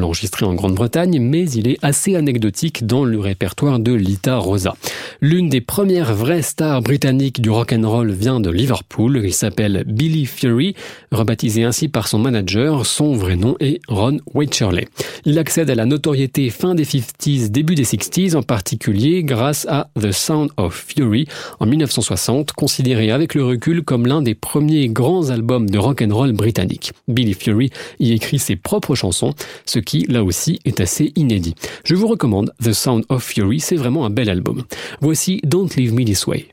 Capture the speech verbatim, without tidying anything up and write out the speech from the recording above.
rock'n'roll enregistré en Grande-Bretagne, mais il est assez anecdotique dans le répertoire de Lita Rosa. L'une des premières vraies stars britanniques du rock'n'roll vient de Liverpool. Il s'appelle Billy Fury, rebaptisé ainsi par son manager. Son vrai nom est Ron Wycherley. Il accède à la notoriété fin des cinquantaines, début des sixties, en particulier grâce à The Sound of Fury en dix-neuf cent soixante, considéré avec le recul comme l'un des premiers grands albums de rock'n'roll britannique. Billy Fury y écrit ses propres chansons, ce qui, là aussi, est assez inédit. Je vous recommande The Sound of Fury, c'est vraiment un bel album. Voici Don't Leave Me This Way.